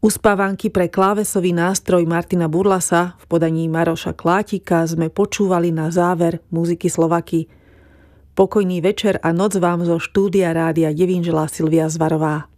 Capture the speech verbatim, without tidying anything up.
Uspávanky pre klávesový nástroj Martina Burlasa v podaní Maroša Klátika sme počúvali na záver Muziky Slovaky. Pokojný večer a noc vám zo štúdia Rádia Devín želá Silvia Zvarová.